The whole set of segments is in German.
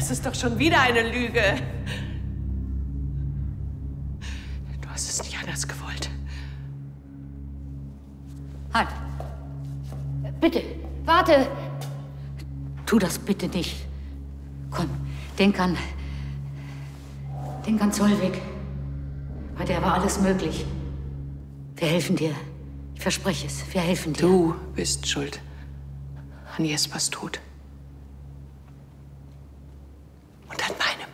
Das ist doch schon wieder eine Lüge. Du hast es nicht anders gewollt. Halt. Bitte, warte. Tu das bitte nicht. Komm, denk an Zollweg. Bei der war alles möglich. Wir helfen dir. Ich verspreche es, wir helfen dir. Du bist schuld an Jespers Tod. Und an meinem.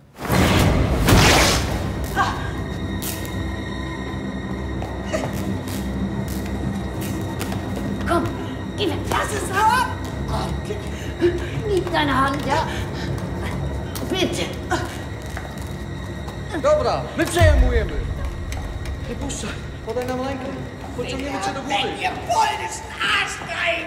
Komm, geh weg. Lass es ab! Gib deine Hand, ja? Bitte. Dobra, my przejmujemy. Nie puszczaj, podaj nam rękę. Pociągniemy cię do góry. Ihr wollt Arsch rein!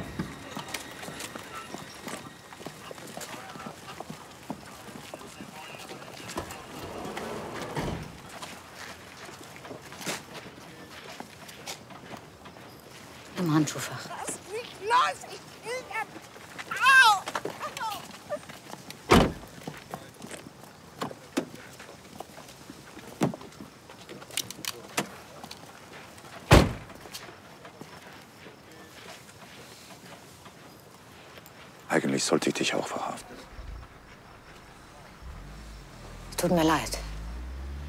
Im Handschuhfach. Lass mich los! Ich will das! Au! Au! Eigentlich sollte ich dich auch verhaften. Es tut mir leid.